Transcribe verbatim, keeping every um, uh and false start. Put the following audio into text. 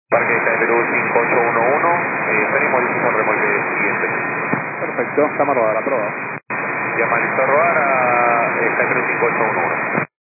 Parque de Perú cinco ocho uno uno, eh, venimos al remolque siguiente. Perfecto, está marrada la prueba. Llama listo a rodar a eh, Perú cinco ocho uno uno.